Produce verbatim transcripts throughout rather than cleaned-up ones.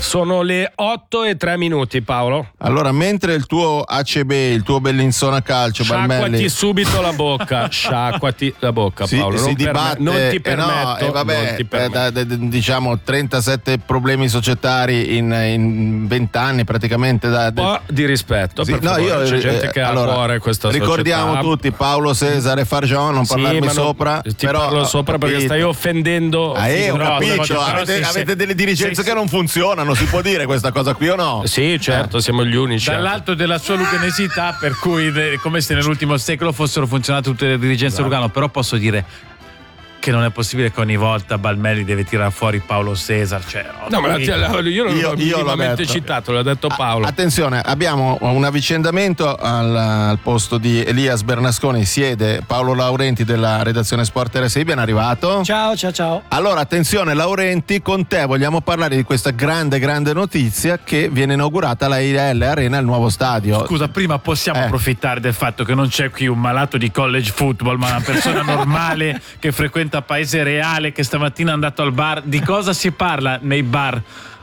Sono le otto e tre minuti, Paolo. Allora, mentre il tuo A C B, il tuo Bellinzona Calcio, sciacquati Balmelli, subito la bocca, sciacquati la bocca, Paolo. si, non, si perme- dibatte, non ti eh permetto, no, eh, vabbè, non ti eh, permetto. da, da, diciamo trentasette problemi societari in venti anni praticamente. Da, Un po' di rispetto, sì, per no, favore. io, C'è gente eh, che allora, ha a cuore questa ricordiamo società. tutti Paolo Cesare Fargion, non Sì, parlarmi ma non- sopra. ti però, parlo sopra perché capito. stai offendendo. Ah, eh, ho Però, capito, però, avete, sì, avete sì. delle dirigenze Sì, che sì. non funzionano, si può dire questa cosa qui o no? Sì, certo, siamo gli unici. Dall'alto della sua luganesità, per cui de- come se nell'ultimo secolo fossero funzionate tutte le dirigenze Esatto. Lugano, però posso dire che non è possibile che ogni volta Balmelli deve tirare fuori Paolo Cesar. Cioè, No, ma la- io non Io- l'ho io l'ho minimamente detto. citato, l'ha detto Paolo. Attenzione, abbiamo un avvicendamento al, al posto di Elias Bernasconi, siede Paolo Laurenti della redazione Sport R S I, ben arrivato. Ciao, ciao, ciao. Allora, attenzione Laurenti, con te vogliamo parlare di questa grande, grande notizia che viene inaugurata alla I L Arena, il nuovo stadio. Scusa, prima possiamo Eh. approfittare del fatto che non c'è qui un malato di college football, ma una persona normale che frequenta Paese Reale, che stamattina è andato al bar. Di cosa si parla nei bar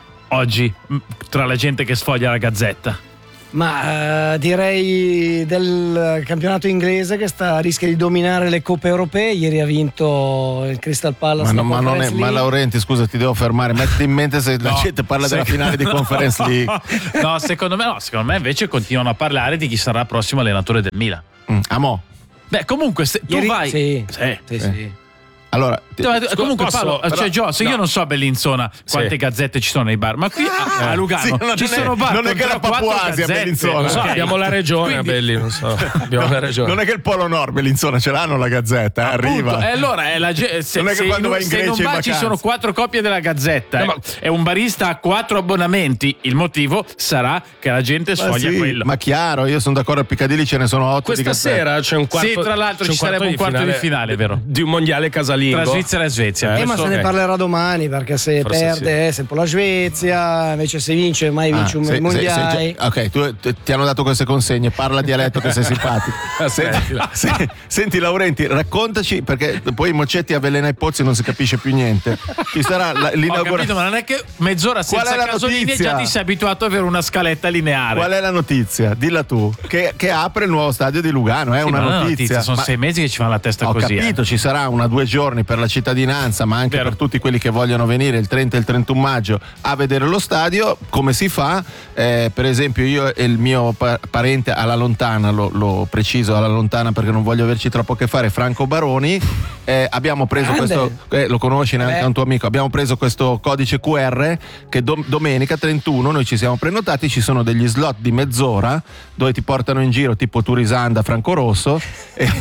oggi mh, tra la gente che sfoglia la Gazzetta? Ma eh, direi del campionato inglese che sta, rischia di dominare le coppe europee. Ieri ha vinto il Crystal Palace. Ma, la no, ma, non è, Conference ma League. Laurenti, scusa, ti devo fermare. Metti in mente se la No, gente parla della se- finale di Conference League. No, secondo me no, secondo me invece continuano a parlare di chi sarà il prossimo allenatore del Milan. Mm, Amo. Beh, comunque se tu Ieri- vai Sì, Sì. sì, sì. Allora, ti- No, comunque posso- Paolo, però- cioè Gios, io no. non so a Bellinzona quante Sì. gazzette ci sono nei bar, ma qui a, a Lugano Sì, non ci è- sono bar non è con che la tre o quattro Papua Asia a gazzette. Bellinzona. Non so, Ok. abbiamo la regione a Quindi- Belli, non so. Abbiamo la regione. non è che il Polo Nord, Bellinzona, ce l'hanno la Gazzetta, eh, arriva. Appunto, e allora è la ge- se, Non è che se quando in- vai in se Grecia non in va ci vacanza. sono quattro copie della Gazzetta No, eh, ma- e un barista ha quattro abbonamenti, il motivo sarà che la gente Ma sfoglia sì, quello. ma chiaro, io sono d'accordo, a Piccadilly ce ne sono otto Questa di Gazzette. sera c'è un quarto. Sì, tra l'altro c'è ci sarebbe un quarto di finale, vero? Di un mondiale casalingo. Tra Svizzera e Svezia. Eh, ma Questo- se ne ok. parlerà domani, perché se Forse perde è sempre la Svezia, invece se vince mai vince Ah, un se- se- mondiale. se- ok, tu, te- ti hanno dato queste consegne, parla dialetto che sei simpatico. Senti, Smettila. se- senti Laurenti, raccontaci, perché poi Mocetti avvelena i pozzi e non si capisce più niente. Ci sarà la- Ho capito, l'inaugurazione. ma non è che mezz'ora Qual senza è la casolinea notizia? già ti sei abituato ad avere una scaletta lineare. Qual è la notizia? Dilla tu. Che, che apre il nuovo stadio di Lugano, è Sì, una ma non è notizia. sono Ma- sei mesi che ci fanno la testa Ho così. capito, eh. ci sarà una due giorni per la cittadinanza, ma anche Vero. per tutti quelli che vogliono venire il trenta e il trentuno maggio a vedere lo stadio. Come si fa? Eh, per esempio, io e il mio pa- parente alla lontana, lo, lo preciso alla lontana perché non voglio averci troppo a che fare, Franco Baroni, eh, abbiamo preso Grande. questo, eh, lo conosci neanche Beh. un tuo amico, abbiamo preso questo codice Q R che dom- domenica trentuno noi ci siamo prenotati, ci sono degli slot di mezz'ora dove ti portano in giro tipo Turisanda, Franco Rosso e,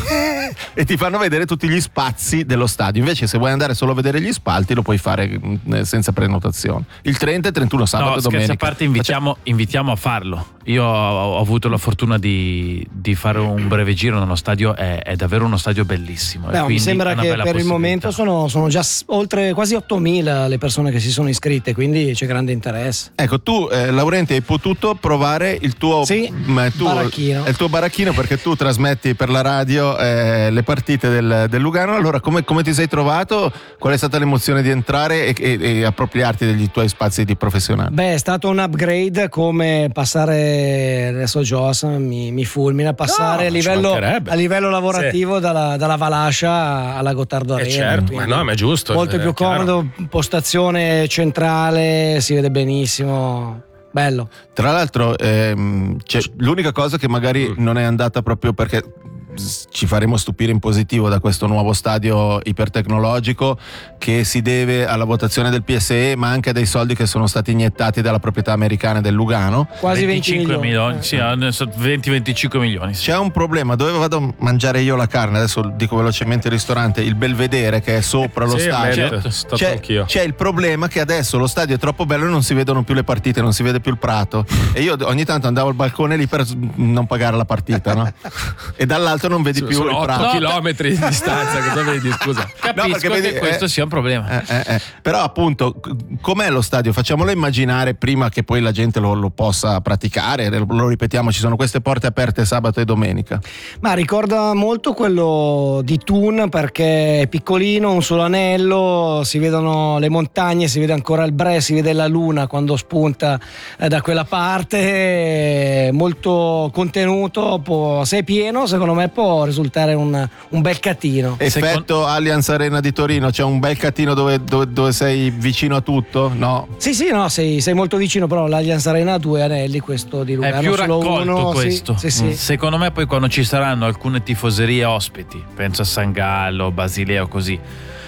e ti fanno vedere tutti gli spazi dello stadio. Invece se vuoi andare solo a vedere gli spalti lo puoi fare mh, senza prenotazione. Il trenta e trentuno sabato No, e scherzi domenica. a parte, invitiamo, invitiamo a farlo. Io ho, ho avuto la fortuna di, di fare un breve giro nello stadio, è, è davvero uno stadio bellissimo. e Beh, mi quindi sembra è una che bella per il possibilità. momento sono, sono già s- oltre quasi ottomila le persone che si sono iscritte, quindi c'è grande interesse. Ecco, tu eh, Laurenti hai potuto provare il tuo, Sì, mh, tu- baracchino. il tuo baracchino perché tu trasmetti per la radio eh, le partite del, del Lugano. Allora come, come ti sei trovato? Qual è stata l'emozione di entrare e, e- e appropriarti degli tuoi spazi di professionale? Beh, è stato un upgrade, come passare, adesso Joss mi, mi fulmina, passare No, a, ci livello, mancherebbe. a livello lavorativo dalla, dalla Valascia alla Gottardo Eh, Arena. certo, ma quindi no, ma è giusto. molto è più chiaro. comodo, postazione centrale, si vede benissimo, bello. Tra l'altro ehm, c'è l'unica cosa che magari non è andata proprio perché s- ci faremo stupire in positivo da questo nuovo stadio ipertecnologico che si deve alla votazione del P S E ma anche a dei soldi che sono stati iniettati dalla proprietà americana del Lugano. Quasi venti venticinque milioni. milioni, sì, hanno- venti venticinque milioni. sì. C'è un problema, dove vado a mangiare io la carne, adesso dico velocemente il ristorante, il Belvedere che è sopra lo Sì, stadio. beh, sto C'è, anch'io. c'è il problema che adesso lo stadio è troppo bello e non si vedono più le partite, non si vede più il prato e io ogni tanto andavo al balcone lì per non pagare la partita, no? E dall'altro momento non vedi più Sono il otto prato. chilometri di distanza, cosa vedi? Scusa. Capisco perché vedi, che questo eh, sia un problema. Eh, eh, eh. Però appunto c- com'è lo stadio? Facciamolo immaginare prima che poi la gente lo, lo possa praticare, lo, lo ripetiamo, ci sono queste porte aperte sabato e domenica. Ma ricorda molto quello di Thun perché è piccolino, un solo anello, si vedono le montagne, si vede ancora il Bre, si vede la luna quando spunta eh, da quella parte, molto contenuto, può, se è pieno secondo me può risultare un, un bel catino. Effetto Second- Allianz Arena di Torino, c'è un bel catino dove, dove, dove sei vicino a tutto? No? Sì, sì, no, sei, sei molto vicino, però l'Allianz Arena ha due anelli, questo di Lugano È più solo raccolto uno. questo. Sì, sì, Mm. sì. Secondo me poi quando ci saranno alcune tifoserie ospiti, penso a San Gallo, Basilea, così,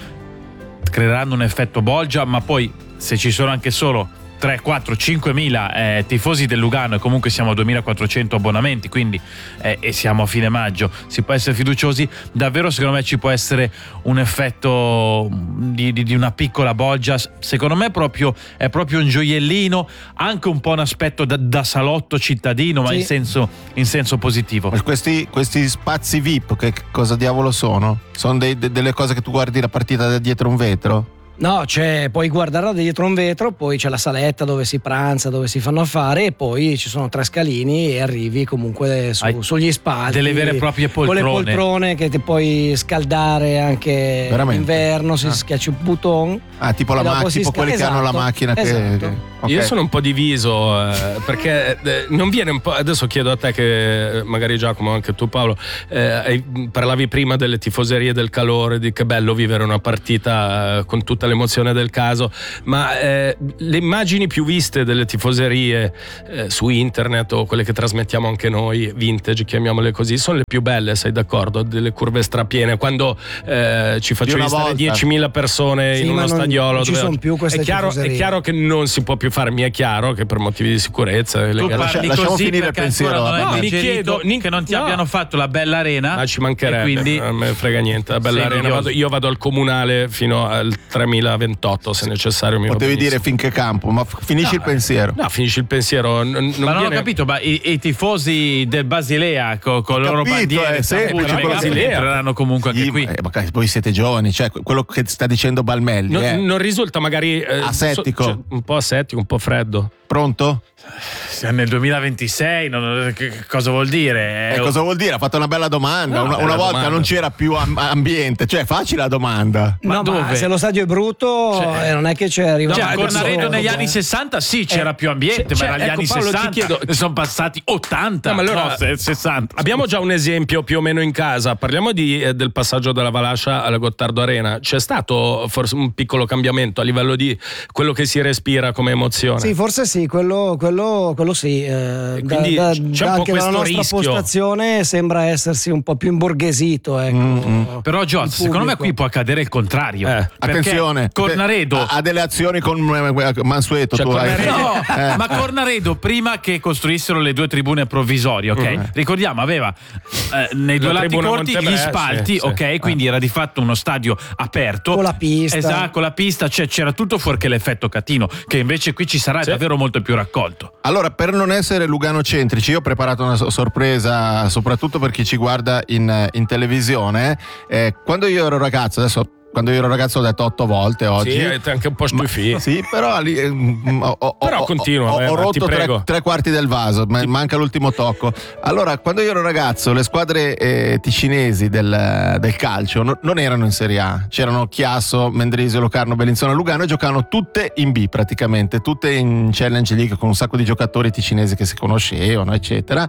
creeranno un effetto bolgia, ma poi se ci sono anche solo tre, quattro, cinque mila eh, tifosi del Lugano e comunque siamo a duemilaquattrocento abbonamenti, quindi eh, e siamo a fine maggio, si può essere fiduciosi, davvero secondo me ci può essere un effetto di, di, di una piccola bolgia, secondo me proprio, è proprio un gioiellino, anche un po' un aspetto da, da salotto cittadino, ma Sì. in senso, in senso positivo. Ma Questi, questi spazi V I P che cosa diavolo sono? Sono dei- de- delle cose che tu guardi la partita da dietro un vetro? No, c'è, puoi guardarla dietro un vetro, poi c'è la saletta dove si pranza, dove si fanno affari e poi ci sono tre scalini e arrivi comunque su- Hai sugli spalti. delle vere e proprie Con le poltrone. poltrone che ti puoi scaldare anche Veramente? d'inverno, si Ah. schiaccia un bouton. Ah, tipo la E dopo macchina, si tipo quelli sca- che hanno la esatto, macchina che, esatto. che- ok. Io sono un po' diviso eh, perché eh, non viene un po'. Adesso chiedo a te, che eh, magari Giacomo, anche tu Paolo, eh, hai- parlavi prima delle tifoserie, del calore, di che bello vivere una partita eh, con tutta l'emozione del caso, ma eh, le immagini più viste delle tifoserie eh, su internet o quelle che trasmettiamo anche noi, vintage, chiamiamole così, sono le più belle, sei d'accordo? Delle curve strapiene, quando eh, ci facevi una stare volta. diecimila persone Sì, in ma uno non- stadiolo non ci dove- sono più queste è chiaro, è tifoserie. chiaro che non si può più fare, mi è chiaro che per motivi di sicurezza Tu legale- parli lasciamo così finire il perché pensiero, ancora non va hai bene. digerito Mi chiedo- che non ti no. abbiano fatto la bella arena. ma ci mancherebbe, e quindi non me ne frega niente. La bella sei arena, invidioso. vado- io vado al comunale fino al tremilaventotto se necessario. Mi va Potevi benissimo. dire finché campo, ma f- finisci No, il pensiero. No, finisci il pensiero. n- non ma non viene- ho capito, ma i, i tifosi del Basilea co- con le loro capito, bandiere eh, San semplice, Pucci, però Basilea, Basilea. entreranno comunque anche Sì, qui. eh, ma voi siete giovani, cioè quello che sta dicendo Balmelli, Non, eh. non risulta magari eh, Asettico. so- cioè, un po' asettico, un po' freddo. Pronto? Siamo nel duemilaventisei, non- che- che cosa vuol dire? Eh, cosa vuol dire? Ha fatto una bella domanda. No, una bella una volta domanda. non c'era più am- ambiente, cioè facile la domanda. Ma no, dove? ma se lo stadio è brutto Cioè- eh, non è che c'è arriva. Cioè, ma a adesso- Cornaredo negli eh. anni sessanta sì, c'era più ambiente, cioè, ma negli ecco, anni Paolo, ti sessanta chiedo- ne sono passati ottanta. No, ma allora- no, se- sessanta. Abbiamo già un esempio più o meno in casa. Parliamo di, eh, del passaggio della Valascia alla Gottardo Arena. C'è stato forse un piccolo cambiamento a livello di quello che si respira come emozione? Sì, forse sì, quello, quello, quello sì. eh, E da- quindi da- c'è un da po' anche dalla questo nostra rischio. postazione sembra essersi un po' più imborghesito. Ecco. Mm, Però Giorgio, Il secondo me pubblico. qui può accadere il contrario. Eh, Perché Attenzione, Cornaredo ha ha delle azioni con eh, Mansueto. Cioè, tu hai- Cornaredo- No, Eh. ma Cornaredo prima che costruissero le due tribune provvisorie, ok? Mm. Ricordiamo, aveva eh, nei due La lati tribuna corti Montebre, gli spalti, sì, sì. ok? Quindi era di fatto uno stadio aperto. Con la pista. Esatto, con la pista, cioè c'era tutto fuorché l'effetto Catino, che invece qui ci sarà Sì. davvero molto più raccolto. Allora, per non essere luganocentrici, io ho preparato una so- sorpresa, soprattutto per chi ci guarda in, in televisione. Eh, quando io ero ragazzo, adesso quando io ero ragazzo ho detto otto volte oggi. Sì, avete anche un po' stufi. Sì, però lì, eh, mm, ho, ho- Però ho- continua, ho, eh, ho ma ti rotto tre, prego. tre quarti del vaso, ma manca l'ultimo tocco. Allora, quando io ero ragazzo, le squadre eh, ticinesi del, del calcio no- non erano in Serie A. C'erano Chiasso, Mendrisio, Locarno, Bellinzona, Lugano e giocavano tutte in B praticamente, tutte in Challenge League con un sacco di giocatori ticinesi che si conoscevano, eccetera.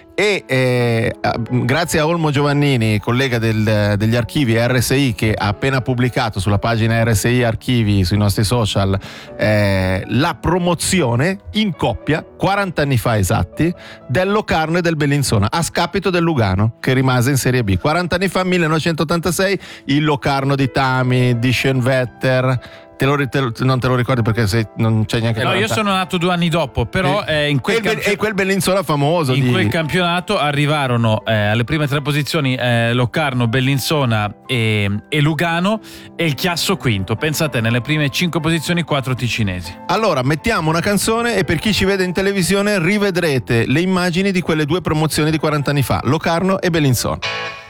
E eh, grazie a Olmo Giovannini, collega del- degli archivi R S I, che ha appena pubblicato sulla pagina R S I Archivi sui nostri social eh, la promozione in coppia quaranta anni fa esatti del Locarno e del Bellinzona a scapito del Lugano, che rimase in Serie B. quaranta anni fa, millenovecentottantasei, il Locarno di Tami, di Schoenwetter. Te lo, te lo- non te lo ricordi perché sei- non c'è neanche No, io quaranta. sono nato due anni dopo, però eh, in e, quel il, Be- campio- e quel Bellinzona famoso in di... quel campionato arrivarono eh, alle prime tre posizioni eh, Locarno, Bellinzona e, e Lugano, e il Chiasso quinto. Pensate, nelle prime cinque posizioni quattro ticinesi. Allora, mettiamo una canzone e per chi ci vede in televisione rivedrete le immagini di quelle due promozioni di quaranta anni fa, Locarno e Bellinzona.